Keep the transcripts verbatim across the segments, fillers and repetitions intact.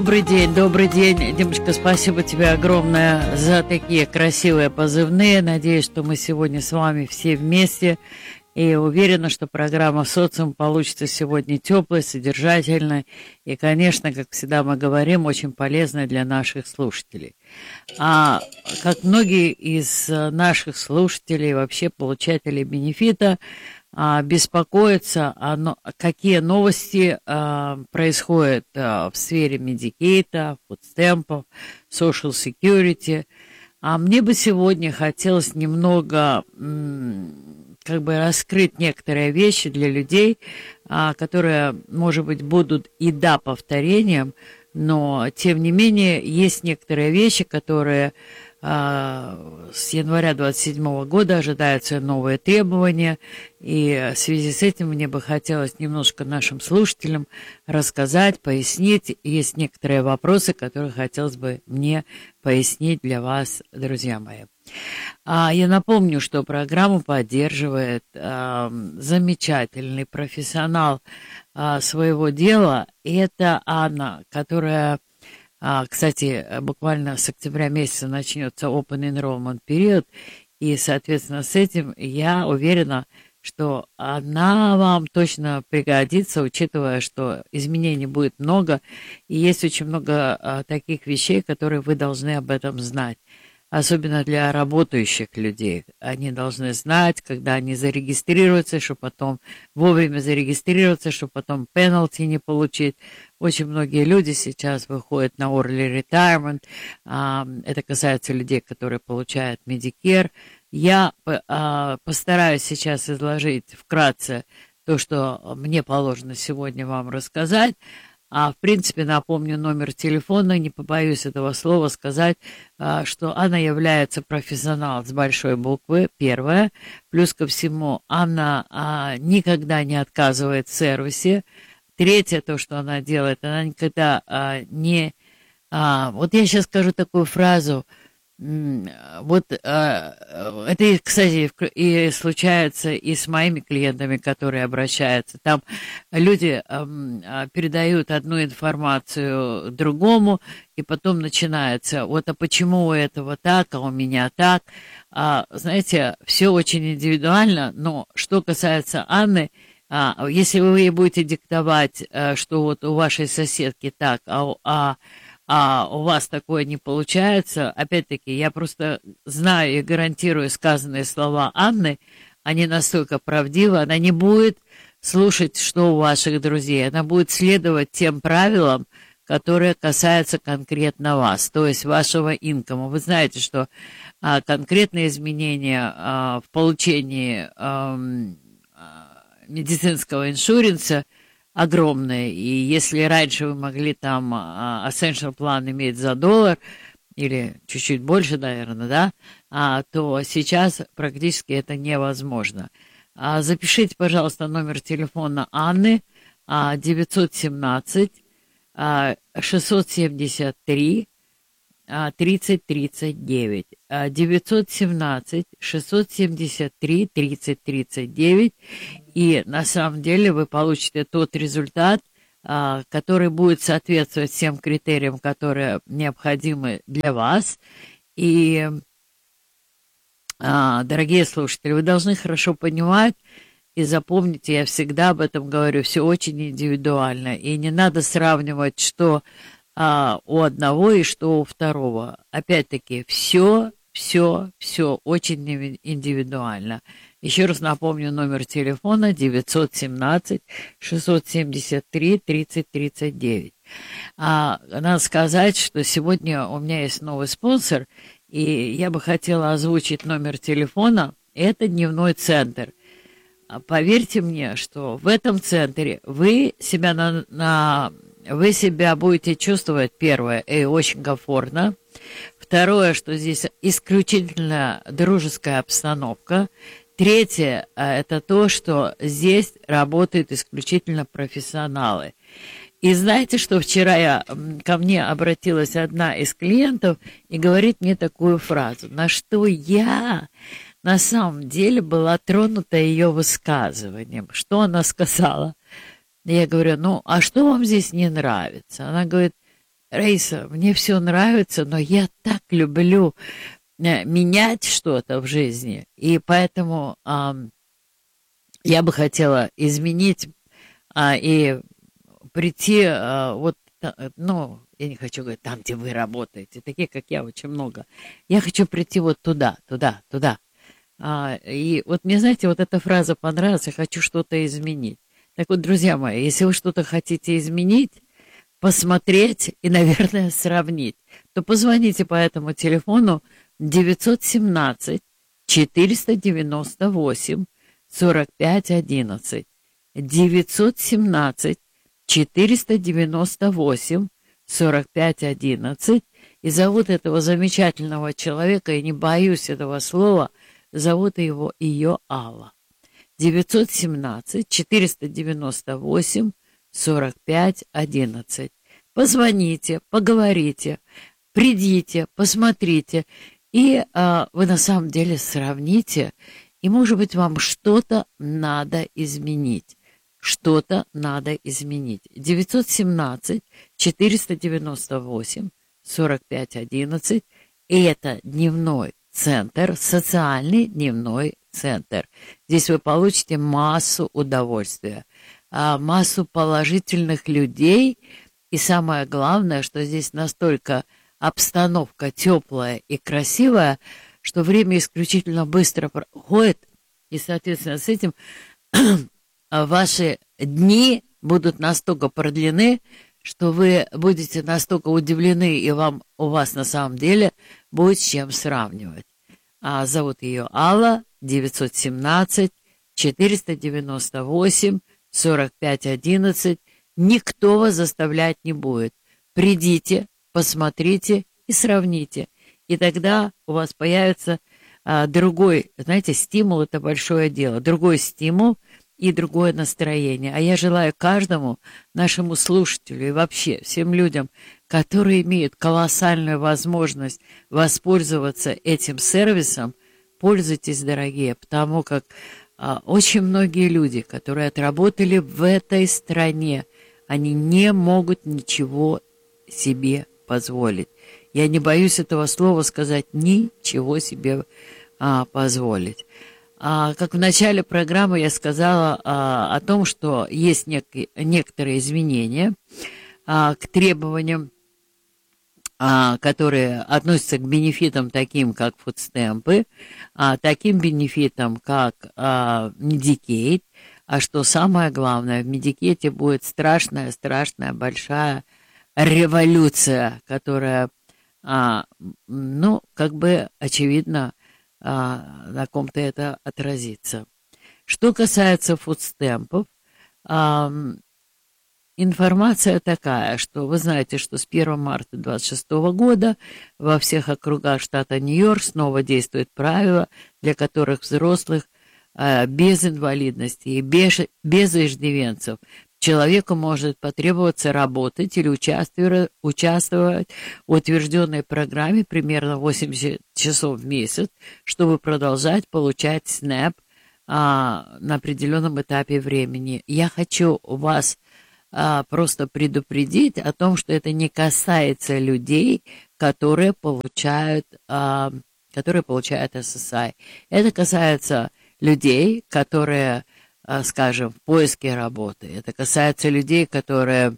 Добрый день, добрый день. Димочка, спасибо тебе огромное за такие красивые позывные. Надеюсь, что мы сегодня с вами все вместе. И уверена, что программа «Социум» получится сегодня теплой, содержательной. И, конечно, как всегда мы говорим, очень полезной для наших слушателей. А как многие из наших слушателей, вообще получателей бенефита, а, беспокоятся, а, но, какие новости а, происходят а, в сфере медикейта, фудстемпов, social security. А мне бы сегодня хотелось немного м, как бы раскрыть некоторые вещи для людей, а, которые, может быть, будут и да повторением, но тем не менее есть некоторые вещи, которые с января двадцать седьмого года ожидаются новые требования, и в связи с этим мне бы хотелось немножко нашим слушателям рассказать, пояснить. Есть некоторые вопросы, которые хотелось бы мне пояснить для вас, друзья мои. Я напомню, что программу поддерживает замечательный профессионал своего дела, и это Анна, которая... А, кстати, буквально с октября месяца начнется Open Enrollment период, и, соответственно, с этим я уверена, что она вам точно пригодится, учитывая, что изменений будет много, и есть очень много а, таких вещей, которые вы должны об этом знать. Особенно для работающих людей. Они должны знать, когда они зарегистрируются, чтобы потом вовремя зарегистрироваться, чтобы потом пенальти не получить. Очень многие люди сейчас выходят на early retirement. Это касается людей, которые получают Medicare. Я постараюсь сейчас изложить вкратце то, что мне положено сегодня вам рассказать. А, в принципе, напомню номер телефона, не побоюсь этого слова сказать, а, что она является профессионалом с большой буквы, первое. Плюс ко всему, она а, никогда не отказывает в сервисе. Третье, то, что она делает, она никогда а, не... А, вот я сейчас скажу такую фразу. Вот это, кстати, и случается и с моими клиентами, которые обращаются. Там люди передают одну информацию другому, и потом начинается, вот а почему у этого так, а у меня так. А, знаете, все очень индивидуально, но что касается Анны, а, если вы ей будете диктовать, что вот у вашей соседки так, а, а а у вас такое не получается, опять-таки, я просто знаю и гарантирую сказанные слова Анны, они настолько правдивы, она не будет слушать, что у ваших друзей, она будет следовать тем правилам, которые касаются конкретно вас, то есть вашего инкома. Вы знаете, что а, конкретные изменения а, в получении а, медицинского иншуренса огромные, и если раньше вы могли там а, Essential план иметь за доллар, или чуть-чуть больше, наверное, да, а, то сейчас практически это невозможно. А, запишите, пожалуйста, номер телефона Анны а, девятьсот семнадцать шестьсот семьдесят три тридцать тридцать девять. девятьсот семнадцать шестьсот семьдесят три тридцать тридцать девять. И на самом деле вы получите тот результат, который будет соответствовать всем критериям, которые необходимы для вас. И, дорогие слушатели, вы должны хорошо понимать и запомните, я всегда об этом говорю, все очень индивидуально. И не надо сравнивать, что а, у одного и что у второго. Опять-таки, все, все, все очень индивидуально. Еще раз напомню номер телефона девятьсот семнадцать шестьсот семьдесят три тридцать тридцать девять. А, надо сказать, что сегодня у меня есть новый спонсор, и я бы хотела озвучить номер телефона. Это дневной центр. Поверьте мне, что в этом центре вы себя, на, на, вы себя будете чувствовать, первое, и очень комфортно. Второе, что здесь исключительно дружеская обстановка. Третье, это то, что здесь работают исключительно профессионалы. И знаете, что вчера я, ко мне обратилась одна из клиентов и говорит мне такую фразу, на что я на самом деле была тронута ее высказыванием. Что она сказала? Я говорю, ну, а что вам здесь не нравится? Она говорит, Раиса, мне все нравится, но я так люблю э, менять что-то в жизни, и поэтому а, я бы хотела изменить а, и прийти а, вот, та- ну, я не хочу говорить там, где вы работаете, таких, как я, очень много. Я хочу прийти вот туда, туда, туда. А, и вот мне, знаете, вот эта фраза понравилась, я хочу что-то изменить. Так вот, друзья мои, если вы что-то хотите изменить, посмотреть и, наверное, сравнить, то позвоните по этому телефону девятьсот семнадцать четыреста девяносто восемь сорок пять одиннадцать. девятьсот семнадцать четыреста девяносто восемь сорок пять одиннадцать. И зовут этого замечательного человека, и не боюсь этого слова, зовут его ее Алла. девятьсот семнадцать четыреста девяносто восемь сорок пять одиннадцать. Позвоните, поговорите, придите, посмотрите, и а, вы на самом деле сравните, и, может быть, вам что-то надо изменить. Что-то надо изменить. девятьсот семнадцать четыреста девяносто восемь сорок пять одиннадцать. И это дневной центр, социальный дневной центр. Здесь вы получите массу удовольствия, массу положительных людей. И самое главное, что здесь настолько обстановка теплая и красивая, что время исключительно быстро проходит. И, соответственно, с этим ваши дни будут настолько продлены, что вы будете настолько удивлены, и вам, у вас на самом деле будет с чем сравнивать. А зовут ее Алла, девятьсот семнадцать четыреста девяносто восемь сорок пять одиннадцать. Никто вас заставлять не будет. Придите, посмотрите и сравните. И тогда у вас появится а, другой, знаете, стимул — это большое дело. Другой стимул и другое настроение. А я желаю каждому нашему слушателю и вообще всем людям, которые имеют колоссальную возможность воспользоваться этим сервисом, пользуйтесь, дорогие, потому как а, очень многие люди, которые отработали в этой стране, они не могут ничего себе позволить. Я не боюсь этого слова сказать, ничего себе а, позволить. А, как в начале программы я сказала а, о том, что есть нек- некоторые изменения а, к требованиям, а, которые относятся к бенефитам таким, как фудстемпы, а, таким бенефитам, как а, Medicaid. А что самое главное, в Медикете будет страшная-страшная большая революция, которая, а, ну, как бы, очевидно, а, на ком-то это отразится. Что касается фудстемпов, а, информация такая, что вы знаете, что с первого марта две тысячи двадцать шестого года во всех округах штата Нью-Йорк снова действует правило, для которых взрослых без инвалидности и без, без иждивенцев человеку может потребоваться работать или участвовать, участвовать в утвержденной программе примерно восемьдесят часов в месяц, чтобы продолжать получать снэп а, на определенном этапе времени. Я хочу вас а, просто предупредить о том, что это не касается людей, которые получают, а, которые получают эс эс ай. Это касается людей, которые, скажем, в поиске работы. Это касается людей, которые,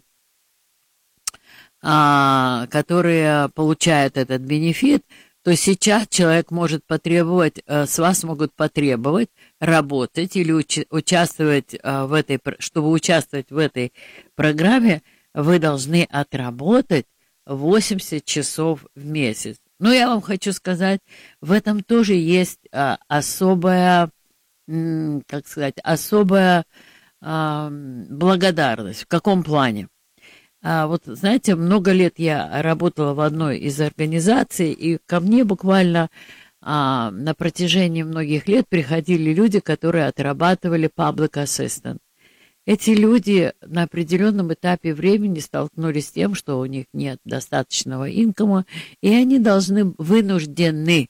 которые получают этот бенефит, то сейчас человек может потребовать, с вас могут потребовать работать или уч- участвовать в этой, чтобы участвовать в этой программе, вы должны отработать восемьдесят часов в месяц. Но я вам хочу сказать, в этом тоже есть особая, как сказать, особая а, благодарность. В каком плане? А, вот, знаете, много лет я работала в одной из организаций, и ко мне буквально а, на протяжении многих лет приходили люди, которые отрабатывали public assistant. Эти люди на определенном этапе времени столкнулись с тем, что у них нет достаточного инкома, и они должны, вынуждены,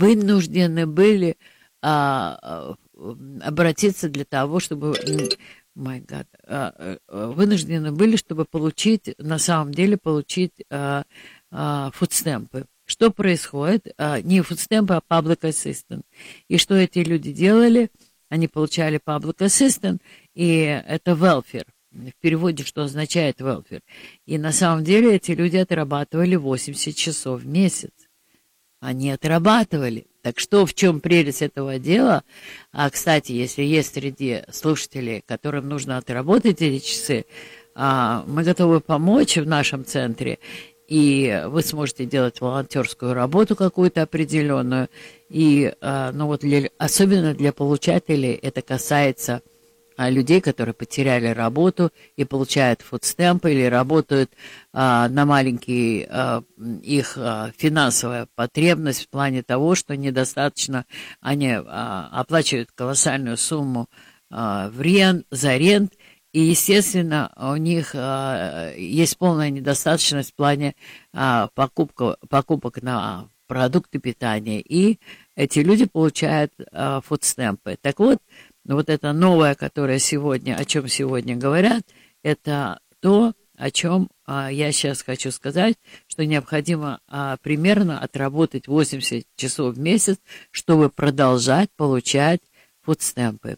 вынуждены были а, обратиться для того, чтобы my God, а, а, вынуждены были, чтобы получить, на самом деле, получить а, а, фудстемпы. Что происходит? А, не фудстемпы, а public assistance. И что эти люди делали? Они получали public assistance, и это welfare. В переводе, что означает welfare. И на самом деле эти люди отрабатывали восемьдесят часов в месяц. Они отрабатывали. Так что, в чем прелесть этого дела? А, кстати, если есть среди слушателей, которым нужно отработать эти часы, а, мы готовы помочь в нашем центре, и вы сможете делать волонтерскую работу какую-то определенную. И, а, ну вот, для, особенно для получателей это касается а, людей, которые потеряли работу и получают фудстемпы или работают а, на маленький а, их а, финансовая потребность в плане того, что недостаточно, они а, оплачивают колоссальную сумму а, в рент, за рент, и, естественно, у них а, есть полная недостаточность в плане а, покупка, покупок на продукты питания, и эти люди получают а, фудстемпы. Так вот, вот это новое, которое сегодня, о чем сегодня говорят, это то, о чем а, я сейчас хочу сказать, что необходимо а, примерно отработать восемьдесят часов в месяц, чтобы продолжать получать фудстемпы.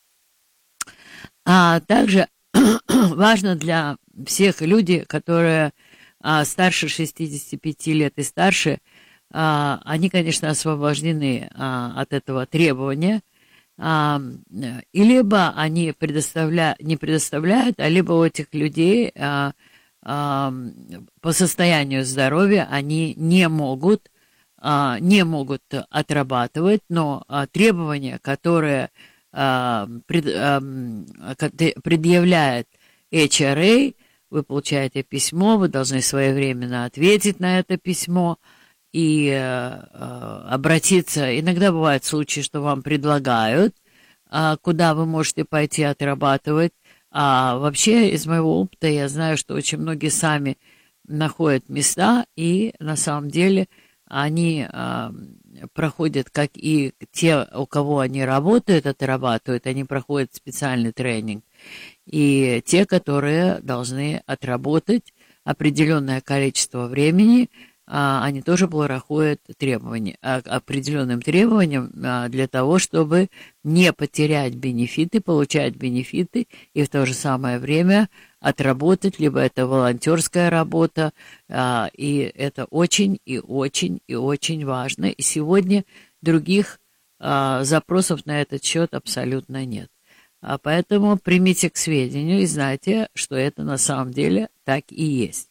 А также важно для всех людей, которые а, старше шестидесяти пяти лет и старше, а, они, конечно, освобождены а, от этого требования, а, и либо они предоставля... не предоставляют, а либо у этих людей а, а, по состоянию здоровья они не могут, а, не могут отрабатывать, но а, требования, которые а, пред, а, предъявляет эйч ар эй, вы получаете письмо, вы должны своевременно ответить на это письмо и э, обратиться. Иногда бывают случаи, что вам предлагают, э, куда вы можете пойти отрабатывать. А вообще, из моего опыта, я знаю, что очень многие сами находят места, и на самом деле они э, проходят, как и те, у кого они работают, отрабатывают, они проходят специальный тренинг. И те, которые должны отработать определенное количество времени, они тоже проходят требования, определенным требованиям для того, чтобы не потерять бенефиты, получать бенефиты и в то же самое время отработать, либо это волонтерская работа, и это очень и очень и очень важно. И сегодня других запросов на этот счет абсолютно нет. Поэтому примите к сведению и знайте, что это на самом деле так и есть.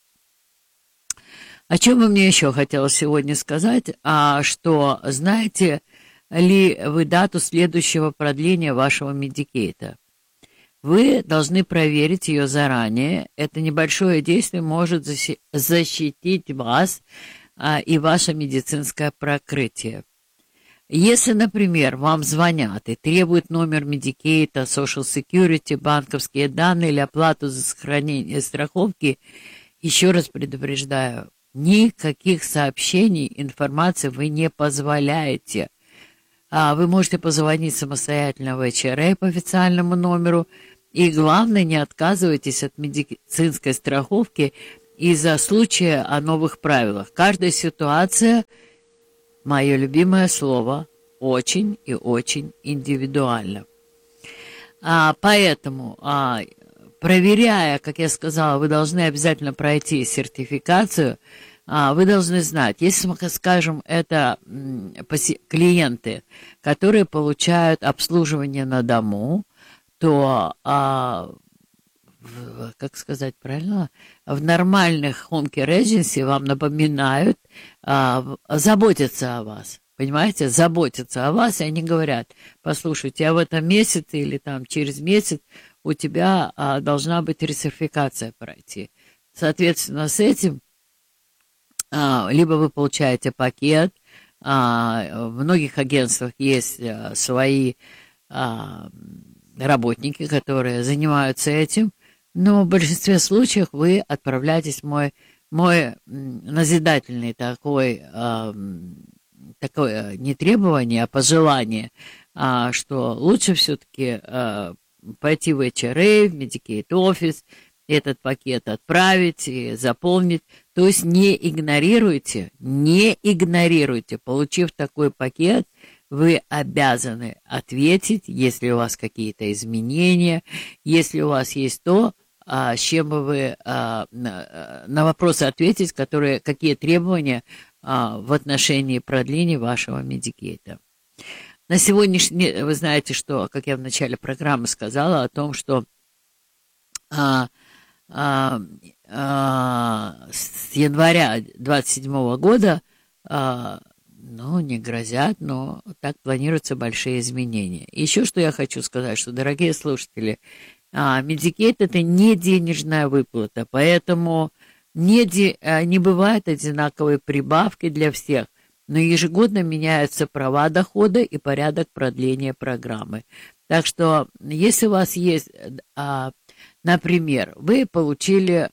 О чем бы мне еще хотелось сегодня сказать, а что знаете ли вы дату следующего продления вашего медикейта? Вы должны проверить ее заранее. Это небольшое действие может защитить вас а, и ваше медицинское покрытие. Если, например, вам звонят и требуют номер медикейта, Social Security, банковские данные или оплату за сохранение страховки, еще раз предупреждаю, никаких сообщений, информации вы не позволяете. А вы можете позвонить самостоятельно в эйч ар эй по официальному номеру. И главное, не отказывайтесь от медицинской страховки из-за случая о новых правилах. Каждая ситуация, мое любимое слово, очень и очень индивидуальна. А, поэтому... А, проверяя, как я сказала, вы должны обязательно пройти сертификацию, вы должны знать, если, скажем, это клиенты, которые получают обслуживание на дому, то, как сказать правильно, в нормальных home care agency вам напоминают заботиться о вас. Понимаете, заботятся о вас, и они говорят, послушайте, а в этом месяце или там через месяц у тебя а, должна быть ресертификация пройти. Соответственно, с этим а, либо вы получаете пакет, а, в многих агентствах есть а, свои а, работники, которые занимаются этим, но в большинстве случаев вы отправляетесь в мой, мой назидательный такой... А, такое не требование, а пожелание, а, что лучше все-таки а, пойти в эйч ар эй, в Medicaid Office, этот пакет отправить и заполнить. То есть не игнорируйте, не игнорируйте. Получив такой пакет, вы обязаны ответить, если у вас какие-то изменения, если у вас есть то, а, с чем бы вы а, на, на вопросы ответить, которые, какие требования а, в отношении продления вашего Медикейта. На сегодняшний день, вы знаете, что, как я в начале программы сказала, о том, что а, а, а, с января двадцать седьмого года а, ну, не грозят, но так планируются большие изменения. Еще что я хочу сказать, что, дорогие слушатели, Medicaid – это не денежная выплата, поэтому не, де, не бывает одинаковой прибавки для всех, но ежегодно меняются права дохода и порядок продления программы. Так что, если у вас есть, например, вы получили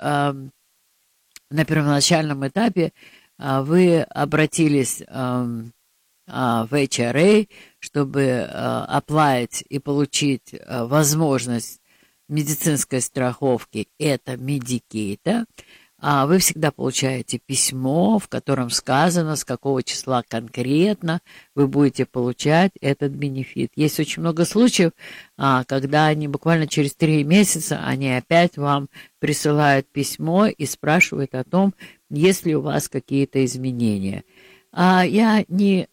на первоначальном этапе, вы обратились в эйч ар эй, чтобы оплатить и получить возможность медицинской страховки, это Medicaid, вы всегда получаете письмо, в котором сказано, с какого числа конкретно вы будете получать этот бенефит. Есть очень много случаев, когда они буквально через три месяца, они опять вам присылают письмо и спрашивают о том, есть ли у вас какие-то изменения. Я, не,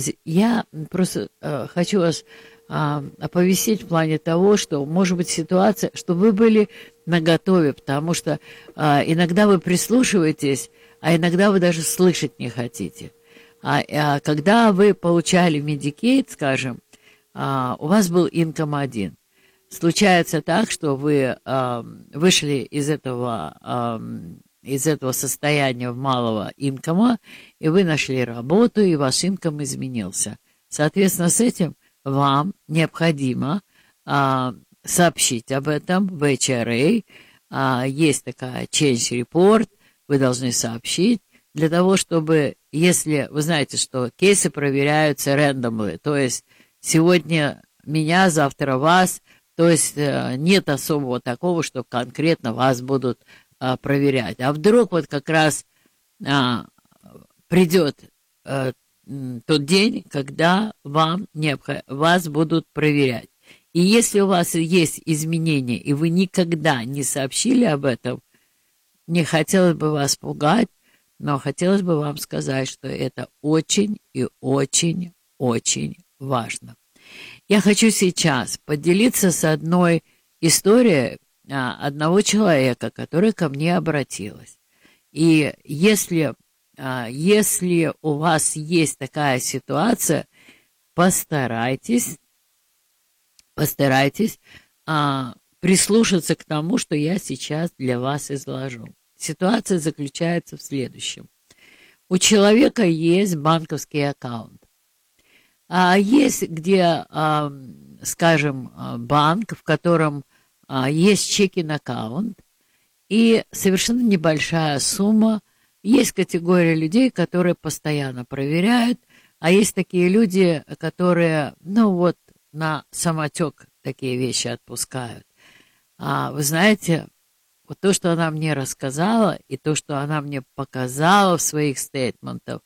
я просто хочу вас оповестить в плане того, что может быть ситуация, что вы были наготове, потому что а, иногда вы прислушиваетесь, а иногда вы даже слышать не хотите. А, а когда вы получали Medicaid, скажем, а, у вас был инком один. Случается так, что вы а, вышли из этого, а, из этого состояния малого инкома, и вы нашли работу, и ваш инком изменился. Соответственно, с этим вам необходимо а, сообщить об этом в эйч ар эй. А, есть такая change report, вы должны сообщить, для того, чтобы, если вы знаете, что кейсы проверяются randomly, то есть сегодня меня, завтра вас, то есть нет особого такого, что конкретно вас будут а, проверять. А вдруг вот как раз а, придет а, тот день, когда вам необх... вас будут проверять. И если у вас есть изменения, и вы никогда не сообщили об этом, не хотелось бы вас пугать, но хотелось бы вам сказать, что это очень и очень, очень важно. Я хочу сейчас поделиться с одной историей одного человека, который ко мне обратилась. И если... Если у вас есть такая ситуация, постарайтесь, постарайтесь а, прислушаться к тому, что я сейчас для вас изложу. Ситуация заключается в следующем. У человека есть банковский аккаунт. А есть где, а, скажем, банк, в котором а, есть чекинг аккаунт, и совершенно небольшая сумма. Есть категория людей, которые постоянно проверяют, а есть такие люди, которые, ну вот, на самотек такие вещи отпускают. А вы знаете, вот то, что она мне рассказала, и то, что она мне показала в своих стейтментах,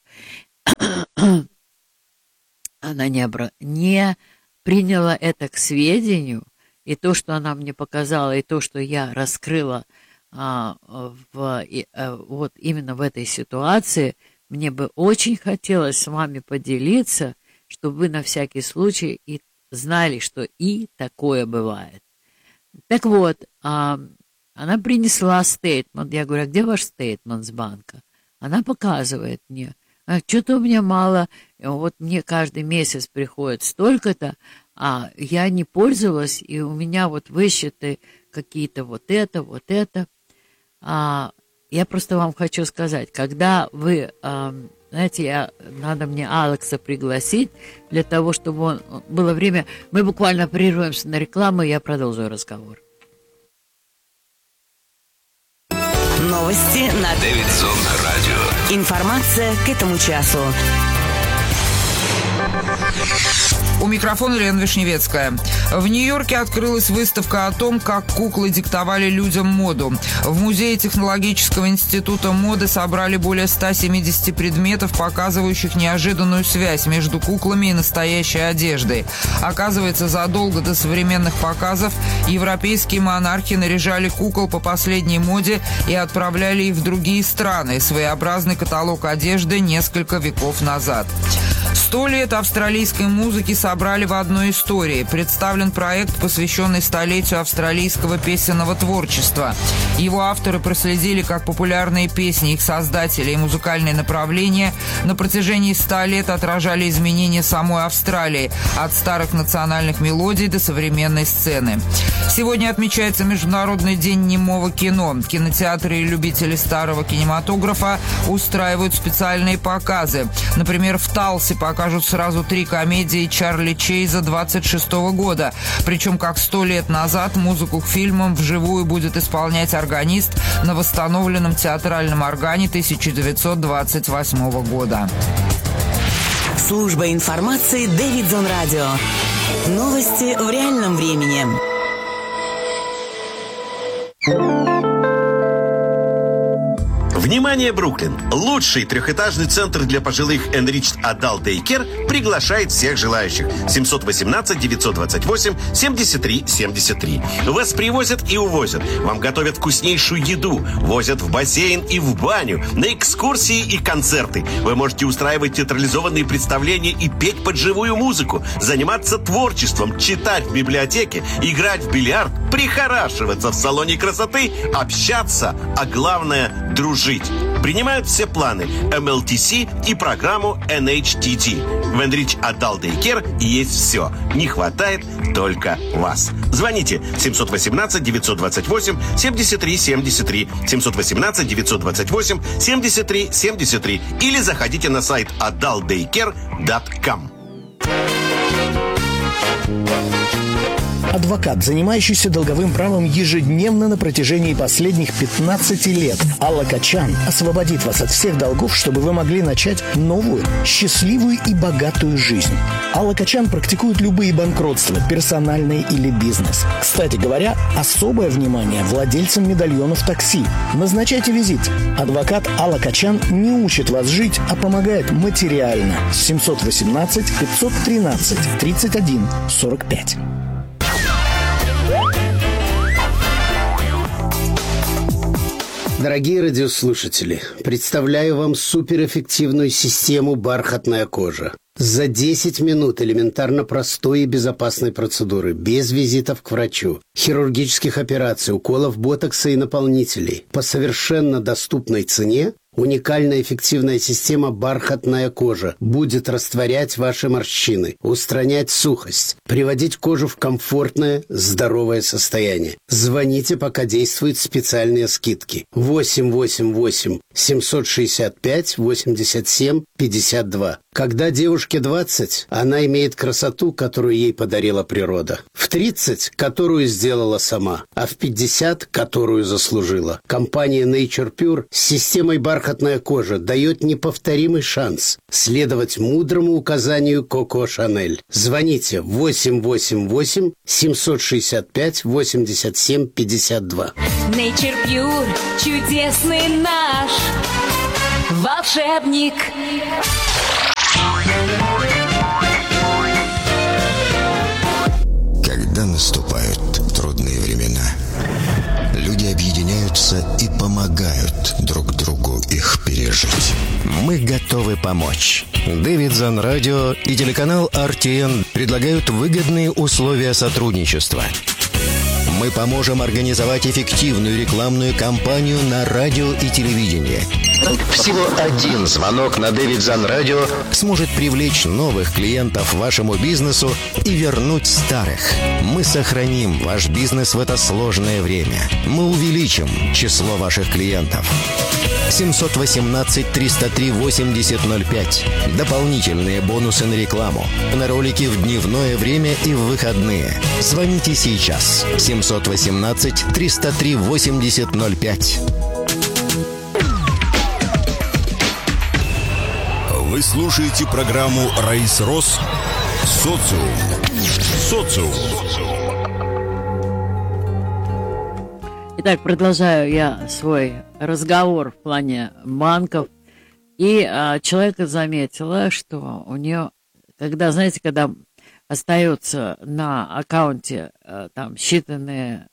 она не, обра... не приняла это к сведению, и то, что она мне показала, и то, что я раскрыла, А, в, и, а, вот именно в этой ситуации мне бы очень хотелось с вами поделиться, чтобы вы на всякий случай и знали, что и такое бывает. Так вот, а, она принесла стейтмент. Я говорю, а где ваш стейтмент с банка? Она показывает мне. А, что-то у меня мало, вот мне каждый месяц приходит столько-то, а я не пользовалась, и у меня вот высчеты какие-то вот это, вот это. А, я просто вам хочу сказать, когда вы, а, знаете, я, надо мне Алекса пригласить для того, чтобы он, было время, мы буквально прервемся на рекламу, и я продолжу разговор. Новости на Дэвидсон радио. Информация к этому часу. У микрофона Лена Вишневецкая. В Нью-Йорке открылась выставка о том, как куклы диктовали людям моду. В Музее технологического института моды собрали более ста семидесяти предметов, показывающих неожиданную связь между куклами и настоящей одеждой. Оказывается, задолго до современных показов европейские монархи наряжали кукол по последней моде и отправляли их в другие страны. Своеобразный каталог одежды несколько веков назад. Сто лет австралийской музыки собрали в одной истории. Представлен проект, посвященный столетию австралийского песенного творчества. Его авторы проследили, как популярные песни, их создатели и музыкальные направления на протяжении ста лет отражали изменения самой Австралии, от старых национальных мелодий до современной сцены. Сегодня отмечается Международный день немого кино. Кинотеатры и любители старого кинематографа устраивают специальные показы. Например, в Талсе покажут сразу три комедии Чарли Чейза двадцать шестого года. Причем, как сто лет назад, музыку к фильмам вживую будет исполнять органист на восстановленном театральном органе тысяча девятьсот двадцать восьмого года. Служба информации Дэвидсон Радио. Новости в реальном времени. Внимание, Бруклин! Лучший трехэтажный центр для пожилых Enriched Adult Daycare приглашает всех желающих. семьсот восемнадцать девятьсот двадцать восемь семьдесят три семьдесят три. Вас привозят и увозят. Вам готовят вкуснейшую еду. Возят в бассейн и в баню. На экскурсии и концерты. Вы можете устраивать театрализованные представления и петь под живую музыку. Заниматься творчеством, читать в библиотеке, играть в бильярд, прихорашиваться в салоне красоты, общаться, а главное – дружить. Принимают все планы эм эл ти си и программу эн эйч ти ти. В Enriched Adult Daycare есть все. Не хватает только вас. Звоните семьсот восемнадцать девятьсот двадцать восемь семьдесят три семьдесят три, семьсот восемнадцать девятьсот двадцать восемь семьдесят три семьдесят три или заходите на сайт адалт дейкер точка ком. Адвокат, занимающийся долговым правом ежедневно на протяжении последних пятнадцати лет, Алла Качан освободит вас от всех долгов, чтобы вы могли начать новую, счастливую и богатую жизнь. Алла Качан практикует любые банкротства, персональные или бизнес. Кстати говоря, особое внимание владельцам медальонов такси. Назначайте визит. Адвокат Алла Качан не учит вас жить, а помогает материально. семьсот восемнадцать пятьсот тринадцать тридцать один сорок пять. Дорогие радиослушатели, представляю вам суперэффективную систему «Бархатная кожа». За десять минут элементарно простой и безопасной процедуры, без визитов к врачу, хирургических операций, уколов ботокса и наполнителей, по совершенно доступной цене, уникальная эффективная система «Бархатная кожа» будет растворять ваши морщины, устранять сухость, приводить кожу в комфортное, здоровое состояние. Звоните, пока действуют специальные скидки. восемь восемь восемь семьсот шестьдесят пять восемьдесят семь пятьдесят два. Когда девушке двадцать, она имеет красоту, которую ей подарила природа. В тридцать, которую сделала сама, а в пятьдесят, которую заслужила. Компания Nature Pure с системой «Бархатная кожа» дает неповторимый шанс следовать мудрому указанию Коко Шанель. Звоните восемь восемь восемь семьсот шестьдесят пять восемьдесят семь пятьдесят два. Nature Pure, чудесный наш волшебник. Когда наступают трудные времена, люди объединяются и помогают друг другу их пережить. Мы готовы помочь. Дэвидсон Радио и телеканал ар ти эн предлагают выгодные условия сотрудничества. Мы поможем организовать эффективную рекламную кампанию на радио и телевидении. Всего один звонок на Дэвидсон Радио сможет привлечь новых клиентов вашему бизнесу и вернуть старых. Мы сохраним ваш бизнес в это сложное время. Мы увеличим число ваших клиентов. семьсот восемнадцать триста три восемьдесят ноль пять. Дополнительные бонусы на рекламу. На ролики в дневное время и в выходные. Звоните сейчас. семьсот восемнадцать триста три восемьдесят ноль пять. Вы слушаете программу «Райс-Рос. Социум». Социум. Итак, продолжаю я свой разговор в плане банков. И а, человека заметила, что у нее, когда, знаете, когда остается на аккаунте а, там считанные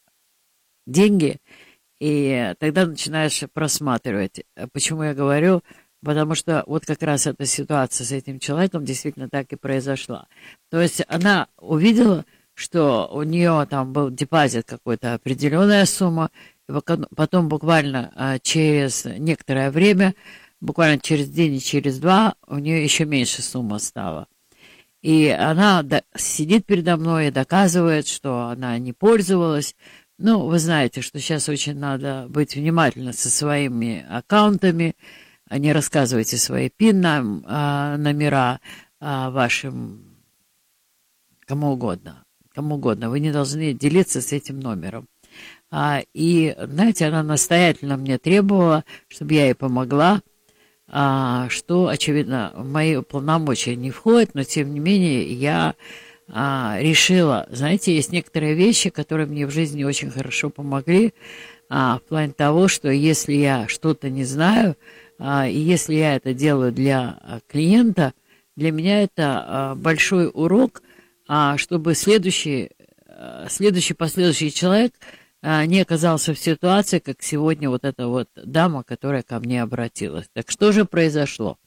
деньги, и тогда начинаешь просматривать. Почему я говорю? Потому что вот как раз эта ситуация с этим человеком действительно так и произошла. То есть она увидела, что у нее там был депозит какой-то, определенная сумма, и потом буквально через некоторое время, буквально через день и через два, у нее еще меньше сумма стала. И она сидит передо мной и доказывает, что она не пользовалась. Ну, вы знаете, что сейчас очень надо быть внимательны со своими аккаунтами. Не рассказывайте свои пин-номера вашим кому угодно. Кому угодно. Вы не должны делиться с этим номером. И, знаете, она настоятельно мне требовала, чтобы я ей помогла, что, очевидно, в мои полномочия не входит, но, тем не менее, я решила, знаете, есть некоторые вещи, которые мне в жизни очень хорошо помогли, в плане того, что если я что-то не знаю, и если я это делаю для клиента, для меня это большой урок, чтобы следующий, следующий последующий человек не оказался в ситуации, как сегодня вот эта вот дама, которая ко мне обратилась. Так что же произошло?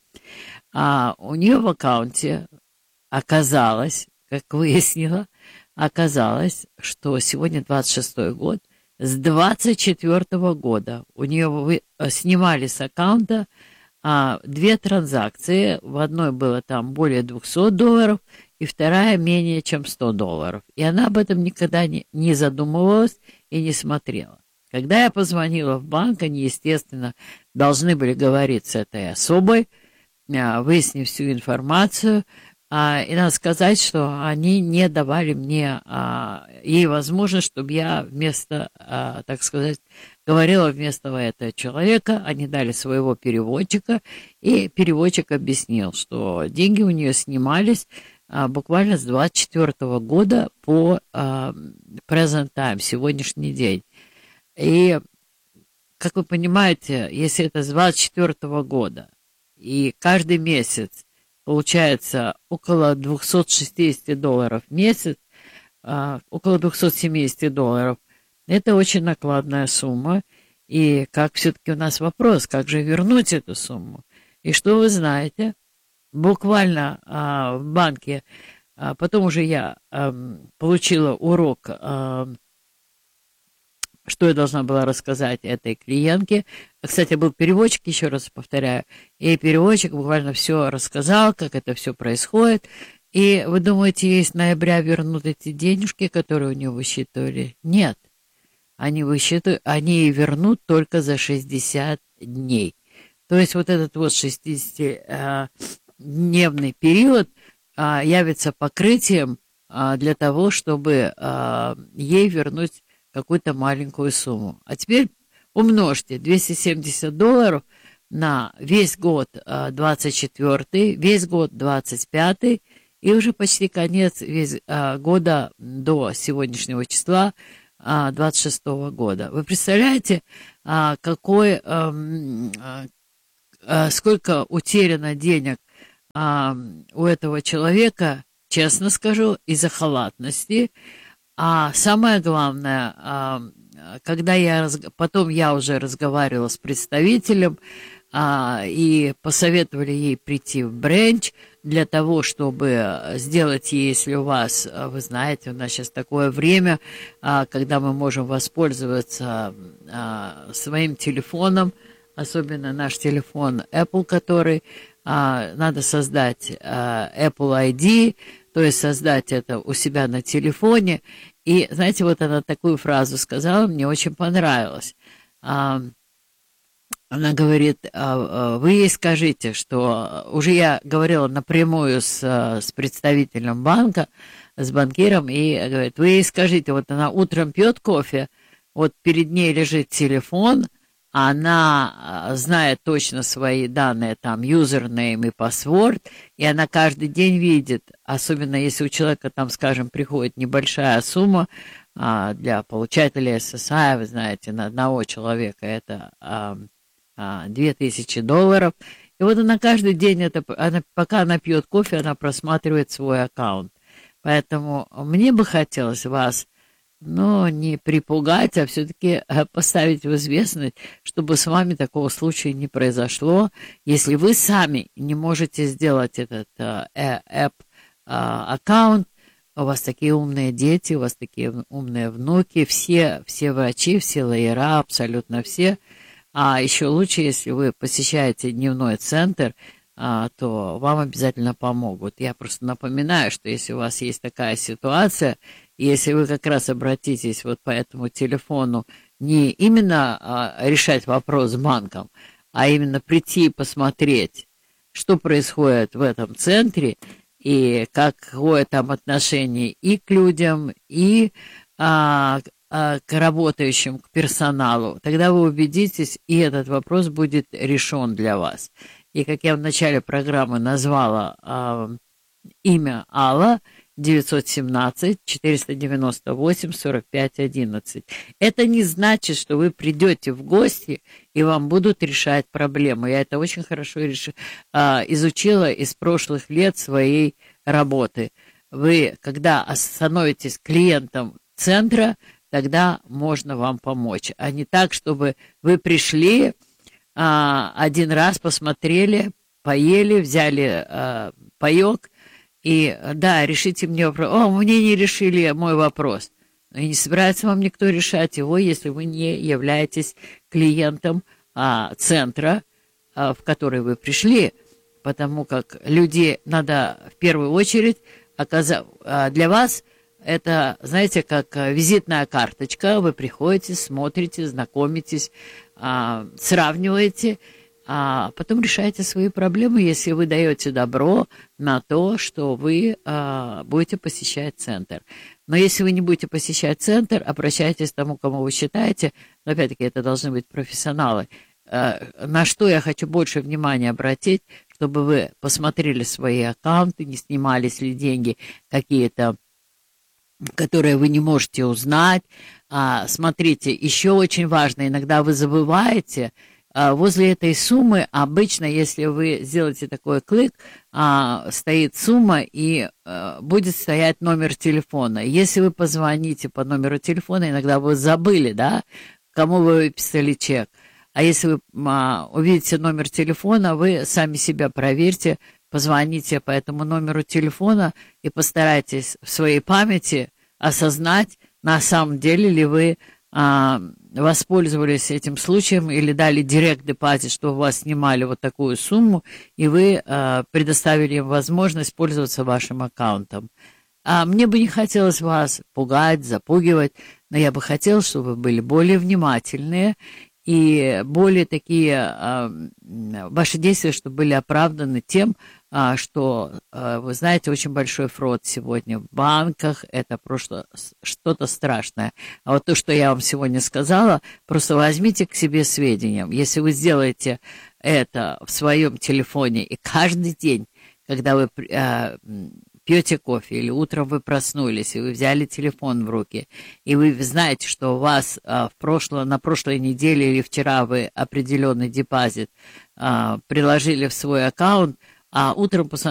У нее в аккаунте оказалось, как выяснила, оказалось, что сегодня двадцать шестой год, с двадцать четвёртого года у нее вы, снимали с аккаунта а, две транзакции. В одной было там более двухсот долларов, и вторая менее чем сто долларов. И она об этом никогда не, не задумывалась и не смотрела. Когда я позвонила в банк, они, естественно, должны были говорить с этой особой, а, выяснив всю информацию. А, и надо сказать, что они не давали мне а, ей возможность, чтобы я вместо, а, так сказать, говорила вместо этого человека. Они дали своего переводчика, и переводчик объяснил, что деньги у нее снимались а, буквально с двадцать четвёртого года по а, present time, сегодняшний день. И, как вы понимаете, если это с двадцать четвёртого года, и каждый месяц получается около двухсот шестидесяти долларов в месяц, а, около двухсот семидесяти долларов. Это очень накладная сумма. И как все-таки у нас вопрос, как же вернуть эту сумму? И что вы знаете? Буквально а, в банке, а, потом уже я а, получила урок, а, что я должна была рассказать этой клиентке. Кстати, был переводчик, еще раз повторяю, и переводчик буквально все рассказал, как это все происходит. И вы думаете, ей с ноября вернут эти денежки, которые у нее высчитывали? Нет. Они высчитывают, они ей вернут только за шестьдесят дней. То есть вот этот вот шестидесятидневный период а, явится покрытием а, для того, чтобы а, ей вернуть какую-то маленькую сумму. А теперь умножьте двести семьдесят долларов на весь год двадцать четвёртый, весь год двадцать пятый и уже почти конец весь, а, года до сегодняшнего числа а, двадцать шестого года. Вы представляете, а, какой, а, а, сколько утеряно денег а, у этого человека, честно скажу, из-за халатности. А самое главное, когда я, потом я уже разговаривала с представителем, и посоветовали ей прийти в бренч для того, чтобы сделать ей, если у вас, вы знаете, у нас сейчас такое время, когда мы можем воспользоваться своим телефоном, особенно наш телефон Apple, который надо создать Apple ай ди, то есть создать это у себя на телефоне. И, знаете, вот она такую фразу сказала, мне очень понравилось. Она говорит, вы ей скажите, что уже я говорила напрямую с, с представителем банка, с банкиром, и говорит, вы ей скажите, вот она утром пьет кофе, вот перед ней лежит телефон, она знает точно свои данные, там, юзернейм и паспорт, и она каждый день видит, особенно если у человека, там, скажем, приходит небольшая сумма а, для получателя эс эс ай, вы знаете, на одного человека это а, а, две тысячи долларов, и вот она каждый день, это, она, пока она пьет кофе, она просматривает свой аккаунт. Поэтому мне бы хотелось вас, ну, не припугать, а все-таки поставить в известность, чтобы с вами такого случая не произошло. Если вы сами не можете сделать этот app-аккаунт, у вас такие умные дети, у вас такие умные внуки, все, все врачи, все лоера, абсолютно все. А еще лучше, если вы посещаете дневной центр, то вам обязательно помогут. Я просто напоминаю, что если у вас есть такая ситуация, если вы как раз обратитесь вот по этому телефону не именно решать вопрос с банком, а именно прийти и посмотреть, что происходит в этом центре и какое там отношение и к людям, и а, а, к работающим, к персоналу, тогда вы убедитесь, и этот вопрос будет решен для вас. И как я в начале программы назвала а, имя Алла, девятьсот семнадцать четыреста девяносто восемь сорок пять одиннадцать. Это не значит, что вы придете в гости и вам будут решать проблемы. Я это очень хорошо реш... а, изучила из прошлых лет своей работы. Вы, когда становитесь клиентом центра, тогда можно вам помочь. А не так, чтобы вы пришли, а, один раз посмотрели, поели, взяли а, паёк, и, да, решите мне вопрос. О, мне не решили мой вопрос. И не собирается вам никто решать его, если вы не являетесь клиентом а, центра, а, в который вы пришли. Потому как люди надо в первую очередь оказать... А, для вас это, знаете, как визитная карточка. Вы приходите, смотрите, знакомитесь, а, сравниваете, а потом решаете свои проблемы, если вы даете добро на то, что вы а, будете посещать центр. Но если вы не будете посещать центр, обращайтесь к тому, кому вы считаете, но опять-таки это должны быть профессионалы. А, на что я хочу больше внимания обратить, чтобы вы посмотрели свои аккаунты, не снимались ли деньги какие-то, которые вы не можете узнать. А, смотрите, еще очень важно, иногда вы забываете. Возле этой суммы обычно, если вы сделаете такой клик, стоит сумма и будет стоять номер телефона. Если вы позвоните по номеру телефона, иногда вы забыли, да, кому вы выписали чек. А если вы увидите номер телефона, вы сами себя проверьте, позвоните по этому номеру телефона и постарайтесь в своей памяти осознать, на самом деле ли вы воспользовались этим случаем или дали директ-депозит, что у вас снимали вот такую сумму, и вы э, предоставили им возможность пользоваться вашим аккаунтом. А мне бы не хотелось вас пугать, запугивать, но я бы хотела, чтобы вы были более внимательные и более такие, э, ваши действия, чтобы были оправданы тем, э, что, э, вы знаете, очень большой фрод сегодня в банках, это просто что-то страшное. А вот то, что я вам сегодня сказала, просто возьмите к себе сведения. Если вы сделаете это в своем телефоне и каждый день, когда вы э, пьете кофе или утром вы проснулись, и вы взяли телефон в руки, и вы знаете, что у вас а, в прошло, на прошлой неделе или вчера вы определенный депозит а, приложили в свой аккаунт, а утром посмотрели,